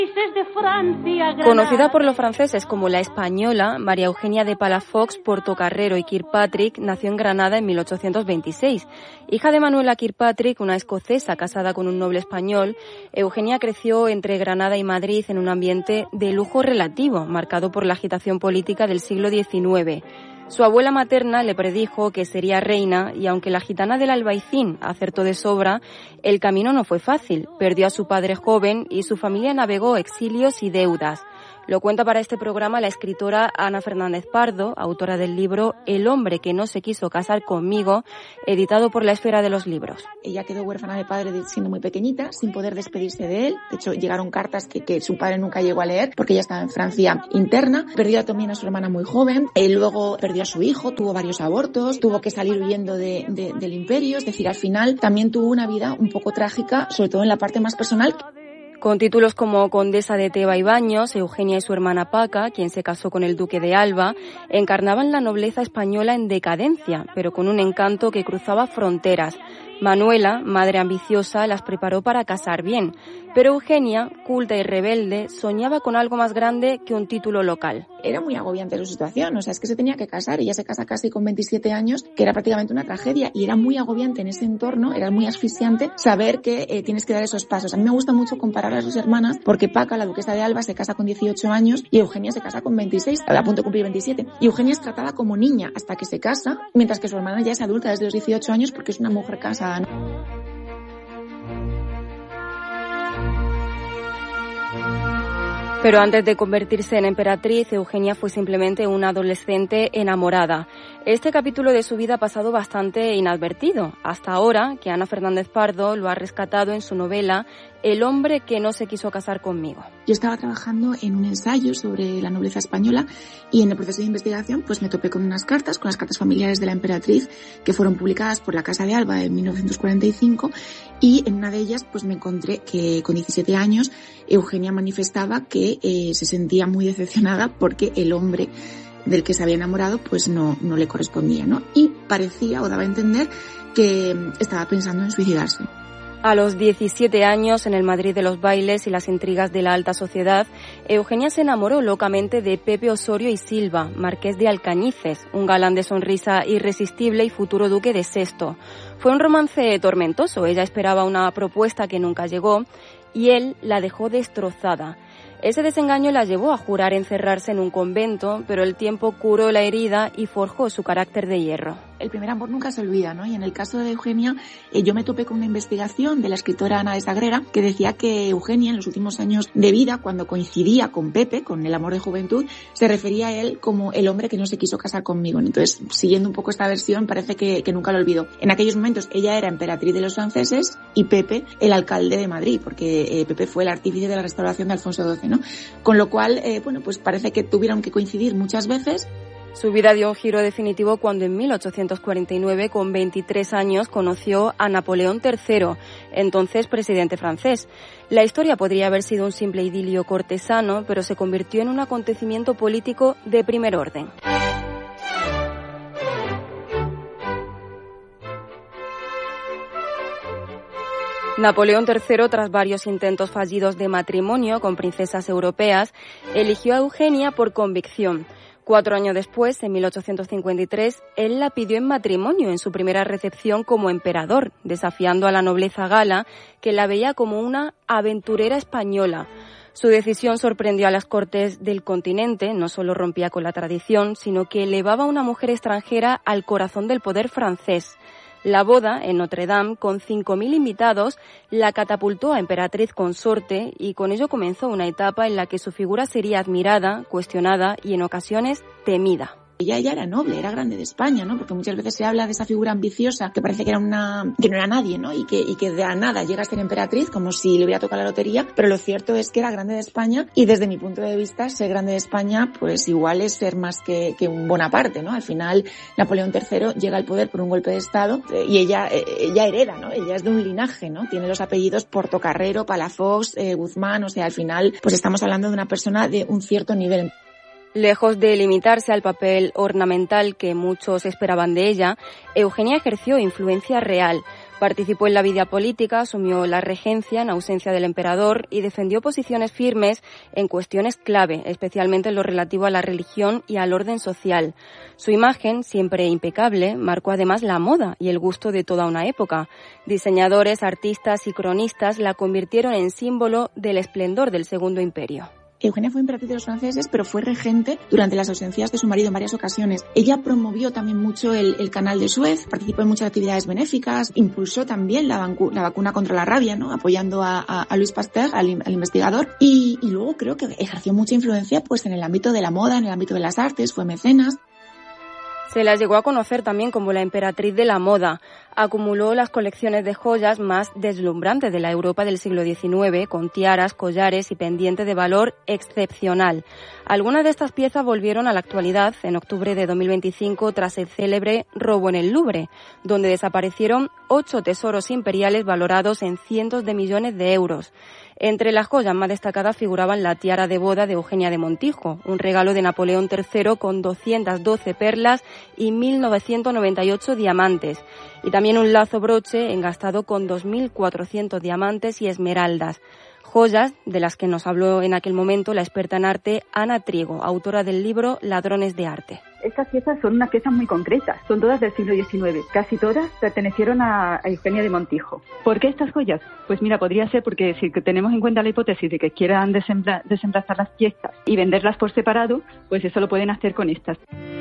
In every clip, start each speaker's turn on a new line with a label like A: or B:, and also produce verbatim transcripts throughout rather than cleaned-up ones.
A: Conocida por los franceses como la española, María Eugenia de Palafox Portocarrero y Kirkpatrick nació en Granada en mil ochocientos veintiséis. Hija de Manuela Kirkpatrick, una escocesa casada con un noble español, Eugenia creció entre Granada y Madrid en un ambiente de lujo relativo, marcado por la agitación política del siglo diecinueve. Su abuela materna le predijo que sería reina y aunque la gitana del Albaicín acertó de sobra, el camino no fue fácil. Perdió a su padre joven y su familia navegó exilios y deudas. Lo cuenta para este programa la escritora Ana Fernández Pardo, autora del libro El hombre que no se quiso casar conmigo, editado por La Esfera de los Libros.
B: Ella quedó huérfana de padre siendo muy pequeñita, sin poder despedirse de él. De hecho, llegaron cartas que, que su padre nunca llegó a leer porque ella estaba en Francia interna. Perdió también a su hermana muy joven. Eh, luego perdió a su hijo, tuvo varios abortos, tuvo que salir huyendo de, de, del imperio. Es decir, al final también tuvo una vida un poco trágica, sobre todo en la parte más personal.
A: Con títulos como condesa de Teba y Baños, Eugenia y su hermana Paca, quien se casó con el duque de Alba, encarnaban la nobleza española en decadencia, pero con un encanto que cruzaba fronteras. Manuela, madre ambiciosa, las preparó para casar bien, pero Eugenia, culta y rebelde, soñaba con algo más grande que un título local.
B: Era muy agobiante su situación, o sea, es que se tenía que casar, ella se casa casi con veintisiete años, que era prácticamente una tragedia, y era muy agobiante en ese entorno, era muy asfixiante saber que eh, tienes que dar esos pasos. A mí me gusta mucho comparar a sus hermanas, porque Paca, la duquesa de Alba, se casa con dieciocho años y Eugenia se casa con veintiséis, a punto de cumplir veintisiete. Y Eugenia es tratada como niña hasta que se casa, mientras que su hermana ya es adulta desde los dieciocho años porque es una mujer casada, ¿no?
A: Pero antes de convertirse en emperatriz, Eugenia fue simplemente una adolescente enamorada. Este capítulo de su vida ha pasado bastante inadvertido, hasta ahora que Ana Fernández Pardo lo ha rescatado en su novela El hombre que no se quiso casar conmigo.
B: Yo estaba trabajando en un ensayo sobre la nobleza española y en el proceso de investigación pues me topé con unas cartas, con las cartas familiares de la emperatriz que fueron publicadas por la Casa de Alba en mil novecientos cuarenta y cinco, y en una de ellas pues me encontré que con diecisiete años Eugenia manifestaba que eh, se sentía muy decepcionada porque el hombre del que se había enamorado pues no, no le correspondía, ¿no? Y parecía o daba a entender que estaba pensando en suicidarse.
A: A los diecisiete años, en el Madrid de los bailes y las intrigas de la alta sociedad, Eugenia se enamoró locamente de Pepe Osorio y Silva, marqués de Alcañices, un galán de sonrisa irresistible y futuro duque de Sesto. Fue un romance tormentoso, ella esperaba una propuesta que nunca llegó y él la dejó destrozada. Ese desengaño la llevó a jurar encerrarse en un convento, pero el tiempo curó la herida y forjó su carácter de hierro.
B: El primer amor nunca se olvida, ¿no? Y en el caso de Eugenia, eh, yo me topé con una investigación de la escritora Ana de Sagrera que decía que Eugenia en los últimos años de vida, cuando coincidía con Pepe, con el amor de juventud, se refería a él como el hombre que no se quiso casar conmigo. Entonces, siguiendo un poco esta versión, parece que, que nunca lo olvidó. En aquellos momentos ella era emperatriz de los franceses y Pepe el alcalde de Madrid, porque eh, Pepe fue el artífice de la restauración de Alfonso doce, ¿no? Con lo cual, eh, bueno, pues parece que tuvieron que coincidir muchas veces.
A: Su vida dio un giro definitivo cuando en mil ochocientos cuarenta y nueve, con veintitrés años, conoció a Napoleón tercero, entonces presidente francés. La historia podría haber sido un simple idilio cortesano, pero se convirtió en un acontecimiento político de primer orden. Napoleón tercero, tras varios intentos fallidos de matrimonio con princesas europeas, eligió a Eugenia por convicción. Cuatro años después, en mil ochocientos cincuenta y tres, él la pidió en matrimonio en su primera recepción como emperador, desafiando a la nobleza gala, que la veía como una aventurera española. Su decisión sorprendió a las cortes del continente, no solo rompía con la tradición, sino que elevaba a una mujer extranjera al corazón del poder francés. La boda, en Notre Dame, con cinco mil invitados, la catapultó a emperatriz consorte y con ello comenzó una etapa en la que su figura sería admirada, cuestionada y en ocasiones temida.
B: Ella ya era noble, era grande de España, ¿no? Porque muchas veces se habla de esa figura ambiciosa que parece que era una, que no era nadie, ¿no? Y que, y que de a nada llega a ser emperatriz como si le hubiera tocado la lotería, pero lo cierto es que era grande de España y desde mi punto de vista ser grande de España pues igual es ser más que, que un Bonaparte, ¿no? Al final Napoleón tercero llega al poder por un golpe de estado y ella, ella hereda, ¿no? Ella es de un linaje, ¿no? Tiene los apellidos Portocarrero, Palafox, eh, Guzmán, o sea, al final pues estamos hablando de una persona de un cierto nivel.
A: Lejos de limitarse al papel ornamental que muchos esperaban de ella, Eugenia ejerció influencia real. Participó en la vida política, asumió la regencia en ausencia del emperador y defendió posiciones firmes en cuestiones clave, especialmente en lo relativo a la religión y al orden social. Su imagen, siempre impecable, marcó además la moda y el gusto de toda una época. Diseñadores, artistas y cronistas la convirtieron en símbolo del esplendor del Segundo Imperio.
B: Eugenia fue emperatriz de los franceses, pero fue regente durante las ausencias de su marido en varias ocasiones. Ella promovió también mucho el, el canal de Suez, participó en muchas actividades benéficas, impulsó también la, bancu, la vacuna contra la rabia, ¿no? Apoyando a, a, a Louis Pasteur, al, al investigador, y, y luego creo que ejerció mucha influencia pues en el ámbito de la moda, en el ámbito de las artes, fue mecenas.
A: Se la llegó a conocer también como la emperatriz de la moda. Acumuló las colecciones de joyas más deslumbrantes de la Europa del siglo diecinueve, con tiaras, collares y pendientes de valor excepcional. Algunas de estas piezas volvieron a la actualidad en octubre de dos mil veinticinco tras el célebre robo en el Louvre, donde desaparecieron ocho tesoros imperiales valorados en cientos de millones de euros. Entre las joyas más destacadas figuraban la tiara de boda de Eugenia de Montijo, un regalo de Napoleón tercero con doscientas doce perlas y mil novecientos noventa y ocho diamantes, y también un lazo broche engastado con dos mil cuatrocientos diamantes y esmeraldas. Joyas de las que nos habló en aquel momento la experta en arte Ana Trigo, autora del libro Ladrones de Arte.
C: Estas piezas son unas piezas muy concretas, son todas del siglo diecinueve, casi todas pertenecieron a, a Eugenia de Montijo. ¿Por qué estas joyas? Pues mira, podría ser porque si tenemos en cuenta la hipótesis de que quieran desempla, desemplazar las piezas y venderlas por separado, pues eso lo pueden hacer con estas.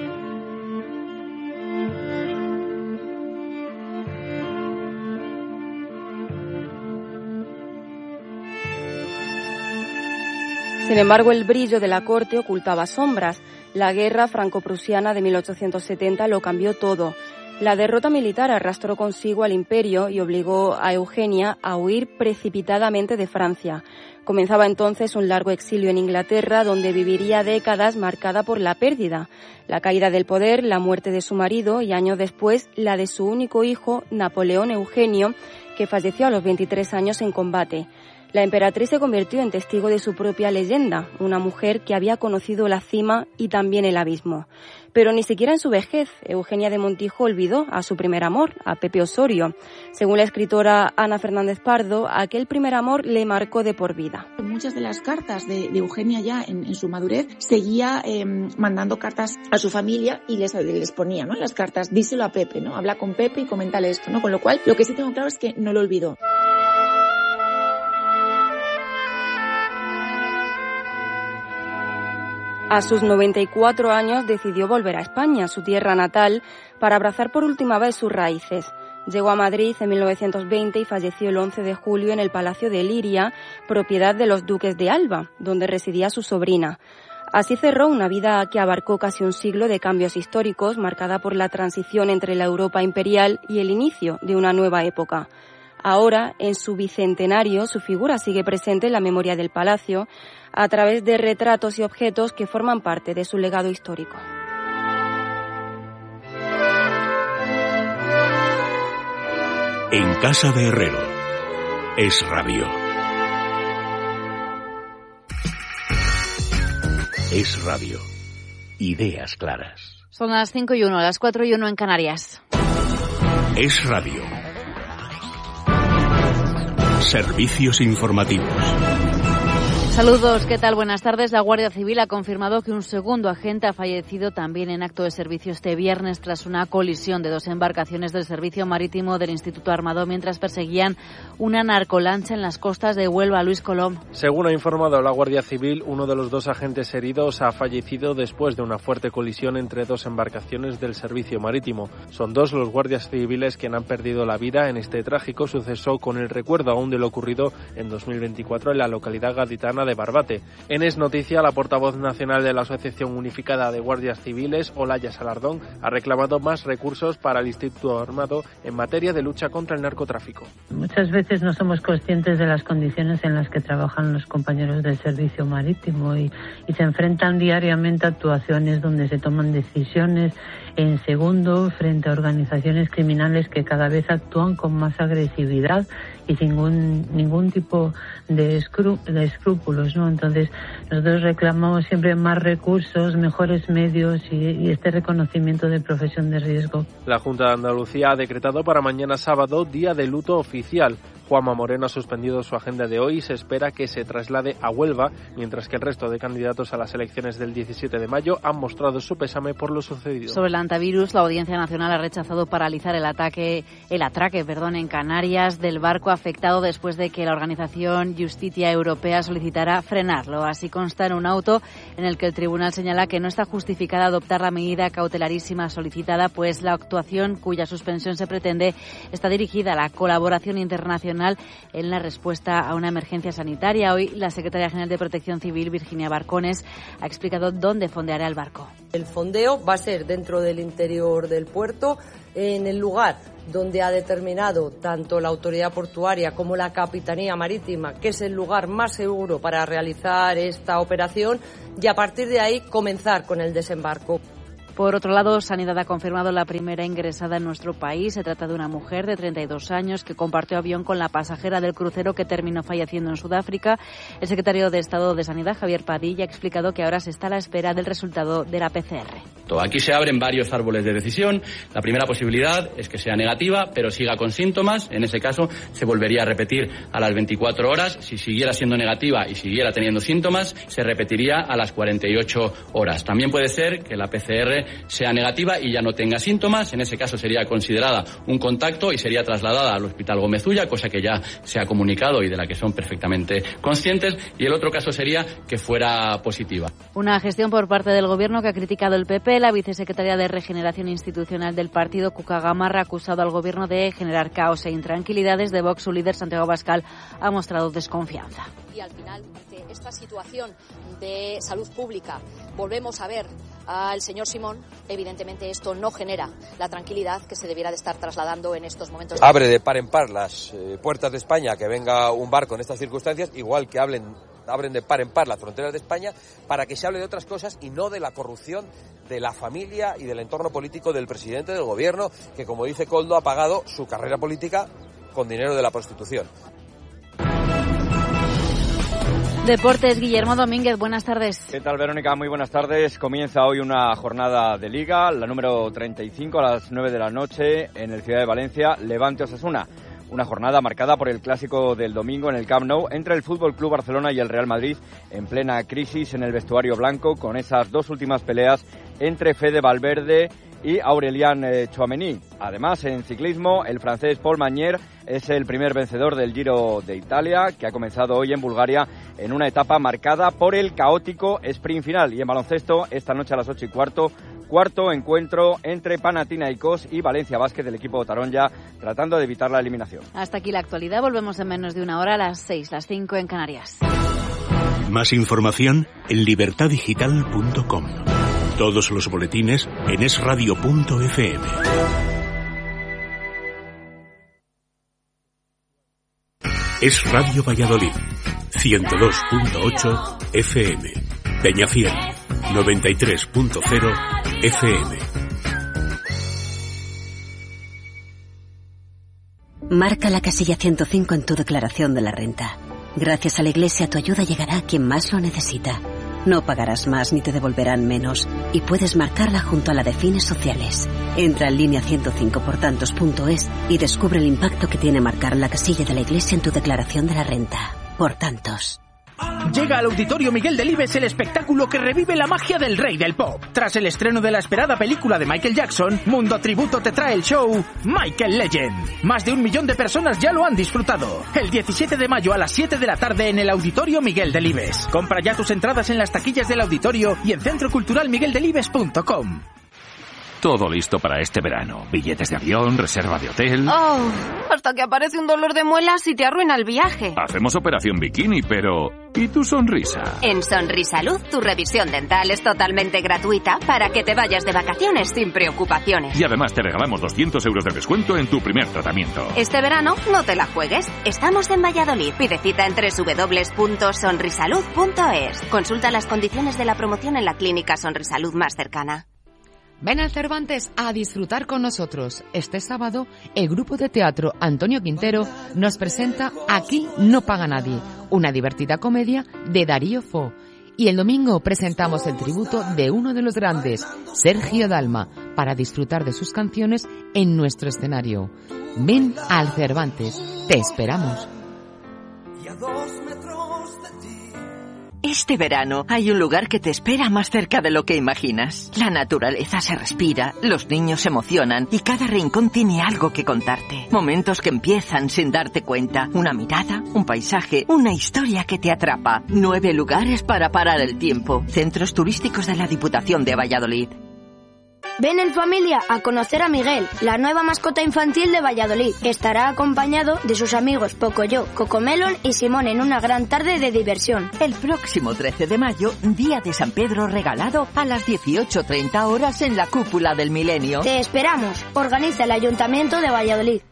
A: Sin embargo, el brillo de la corte ocultaba sombras. La guerra franco-prusiana de mil ochocientos setenta lo cambió todo. La derrota militar arrastró consigo al imperio y obligó a Eugenia a huir precipitadamente de Francia. Comenzaba entonces un largo exilio en Inglaterra, donde viviría décadas marcada por la pérdida, la caída del poder, la muerte de su marido y años después la de su único hijo, Napoleón Eugenio, que falleció a los veintitrés años en combate. La emperatriz se convirtió en testigo de su propia leyenda, una mujer que había conocido la cima y también el abismo. Pero ni siquiera en su vejez, Eugenia de Montijo olvidó a su primer amor, a Pepe Osorio. Según la escritora Ana Fernández Pardo, aquel primer amor le marcó de por vida.
B: Muchas de las cartas de, de Eugenia ya en, en su madurez seguía eh, mandando cartas a su familia y les, les ponía, ¿no? Las cartas, díselo a Pepe, ¿no? Habla con Pepe y coméntale esto, ¿no? Con lo cual, lo que sí tengo claro es que no lo olvidó.
A: A sus noventa y cuatro años decidió volver a España, su tierra natal, para abrazar por última vez sus raíces. Llegó a Madrid en mil novecientos veinte y falleció el once de julio en el Palacio de Liria, propiedad de los duques de Alba, donde residía su sobrina. Así cerró una vida que abarcó casi un siglo de cambios históricos, marcada por la transición entre la Europa imperial y el inicio de una nueva época. Ahora, en su bicentenario, su figura sigue presente en la memoria del palacio a través de retratos y objetos que forman parte de su legado histórico.
D: En casa de Herrero, Es Radio. Es Radio. Ideas claras.
E: Son las cinco y uno, las cuatro y uno en Canarias.
D: Es Radio. Servicios informativos.
E: Saludos, ¿qué tal? Buenas tardes. La Guardia Civil ha confirmado que un segundo agente ha fallecido también en acto de servicio este viernes tras una colisión de dos embarcaciones del Servicio Marítimo del Instituto Armado mientras perseguían una narcolancha en las costas de Huelva. Luis Colom.
F: Según ha informado la Guardia Civil, uno de los dos agentes heridos ha fallecido después de una fuerte colisión entre dos embarcaciones del Servicio Marítimo. Son dos los guardias civiles quienes han perdido la vida en este trágico suceso, con el recuerdo aún de lo ocurrido en dos mil veinticuatro en la localidad gaditana de Barbate. En Es Noticia, la portavoz nacional de la Asociación Unificada de Guardias Civiles, Olaya Salardón, ha reclamado más recursos para el Instituto Armado en materia de lucha contra el narcotráfico.
G: Muchas veces no somos conscientes de las condiciones en las que trabajan los compañeros del servicio marítimo y, y se enfrentan diariamente a actuaciones donde se toman decisiones en segundo frente a organizaciones criminales que cada vez actúan con más agresividad y sin ningún, ningún tipo de, escrú- de escrúpulos. obstáculos, ¿no? Entonces, nosotros reclamamos siempre más recursos, mejores medios y, y este reconocimiento de profesión de riesgo.
F: La Junta de Andalucía ha decretado para mañana sábado día de luto oficial. Juanma Moreno ha suspendido su agenda de hoy y se espera que se traslade a Huelva, mientras que el resto de candidatos a las elecciones del diecisiete de mayo han mostrado su pésame por lo sucedido.
E: Sobre el antivirus, la Audiencia Nacional ha rechazado paralizar el ataque, el atraque, perdón, en Canarias del barco afectado después de que la organización Justicia Europea solicitara frenarlo. Así consta en un auto en el que el tribunal señala que no está justificada adoptar la medida cautelarísima solicitada, pues la actuación cuya suspensión se pretende está dirigida a la colaboración internacional en la respuesta a una emergencia sanitaria. Hoy la secretaria general de Protección Civil, Virginia Barcones, ha explicado dónde fondeará el barco.
H: El fondeo va a ser dentro del interior del puerto, en el lugar donde ha determinado tanto la autoridad portuaria como la Capitanía Marítima que es el lugar más seguro para realizar esta operación, y a partir de ahí comenzar con el desembarco.
E: Por otro lado, Sanidad ha confirmado la primera ingresada en nuestro país. Se trata de una mujer de treinta y dos años que compartió avión con la pasajera del crucero que terminó falleciendo en Sudáfrica. El secretario de Estado de Sanidad, Javier Padilla, ha explicado que ahora se está a la espera del resultado de la P C R.
I: Aquí se abren varios árboles de decisión. La primera posibilidad es que sea negativa, pero siga con síntomas. En ese caso, se volvería a repetir a las veinticuatro horas. Si siguiera siendo negativa y siguiera teniendo síntomas, se repetiría a las cuarenta y ocho horas. También puede ser que la P C R sea negativa y ya no tenga síntomas. En ese caso sería considerada un contacto y sería trasladada al Hospital Gómez Ulla, cosa que ya se ha comunicado y de la que son perfectamente conscientes. Y el otro caso sería que fuera positiva.
E: Una gestión por parte del Gobierno que ha criticado el P P. La vicesecretaria de Regeneración Institucional del partido, Cuca Gamarra, ha acusado al Gobierno de generar caos e intranquilidades. De Vox, su líder, Santiago Abascal, ha mostrado desconfianza.
J: Y al final, ante esta situación de salud pública, volvemos a ver al señor Simón. Evidentemente esto no genera la tranquilidad que se debiera de estar trasladando en estos momentos.
K: Abre de par en par las eh, puertas de España, que venga un barco en estas circunstancias, igual que hablen, abren de par en par las fronteras de España, para que se hable de otras cosas y no de la corrupción de la familia y del entorno político del presidente del gobierno, que, como dice Koldo, ha pagado su carrera política con dinero de la prostitución.
E: Deportes, Guillermo Domínguez, buenas tardes.
L: ¿Qué tal, Verónica? Muy buenas tardes. Comienza hoy una jornada de Liga, la número treinta y cinco, a las nueve de la noche en el Ciudad de Valencia, Levante Osasuna. Una jornada marcada por el clásico del domingo en el Camp Nou entre el F C Barcelona y el Real Madrid, en plena crisis en el vestuario blanco, con esas dos últimas peleas entre Fede Valverde y Aurélien Tchouaméni. Además, en ciclismo, el francés Paul Magnier es el primer vencedor del Giro de Italia, que ha comenzado hoy en Bulgaria en una etapa marcada por el caótico sprint final. Y en baloncesto, esta noche a las ocho y cuarto, cuarto encuentro entre Panathinaikos y Valencia Basket del equipo Taronja, tratando de evitar la eliminación.
E: Hasta aquí la actualidad. Volvemos en menos de una hora, a las seis, las cinco en Canarias.
D: Más información en libertad digital punto com. Todos los boletines en es radio punto efe eme. Es Radio Valladolid, ciento dos punto ocho efe eme. Peñafiel, noventa y tres punto cero efe eme.
M: Marca la casilla ciento cinco en tu declaración de la renta. Gracias a la Iglesia, tu ayuda llegará a quien más lo necesita. No pagarás más ni te devolverán menos. Y puedes marcarla junto a la de fines sociales. Entra en línea ciento cinco por tantos punto es y descubre el impacto que tiene marcar la casilla de la Iglesia en tu declaración de la renta. Por tantos.
N: Llega al Auditorio Miguel Delibes el espectáculo que revive la magia del rey del pop. Tras el estreno de la esperada película de Michael Jackson, Mundo Tributo te trae el show Michael Legend. Más de un millón de personas ya lo han disfrutado. El diecisiete de mayo a las siete de la tarde en el Auditorio Miguel Delibes. Compra ya tus entradas en las taquillas del auditorio y en centro cultural miguel delibes punto com.
O: Todo listo para este verano. Billetes de avión, reserva de hotel...
P: Oh, hasta que aparece un dolor de muelas y te arruina el viaje.
O: Hacemos operación bikini, pero... ¿y tu sonrisa?
Q: En Sonrisalud, tu revisión dental es totalmente gratuita para que te vayas de vacaciones sin preocupaciones.
O: Y además te regalamos doscientos euros de descuento en tu primer tratamiento.
Q: Este verano no te la juegues. Estamos en Valladolid. Pide cita en doble u doble u doble u punto sonrisalud punto es. Consulta las condiciones de la promoción en la clínica Sonrisalud más cercana.
R: Ven al Cervantes a disfrutar con nosotros. Este sábado, el grupo de teatro Antonio Quintero nos presenta Aquí no paga nadie, una divertida comedia de Darío Fo. Y el domingo presentamos el tributo de uno de los grandes, Sergio Dalma, para disfrutar de sus canciones en nuestro escenario. Ven al Cervantes, te esperamos.
S: Este verano hay un lugar que te espera más cerca de lo que imaginas. La naturaleza se respira, los niños se emocionan y cada rincón tiene algo que contarte. Momentos que empiezan sin darte cuenta. Una mirada, un paisaje, una historia que te atrapa. Nueve lugares para parar el tiempo. Centros turísticos de la Diputación de Valladolid.
T: Ven en familia a conocer a Miguel, la nueva mascota infantil de Valladolid. Estará acompañado de sus amigos Pocoyo, Cocomelon y Simón en una gran tarde de diversión.
S: El próximo trece de mayo, día de San Pedro regalado a las dieciocho treinta horas en la Cúpula del Milenio.
T: Te esperamos. Organiza el Ayuntamiento de Valladolid.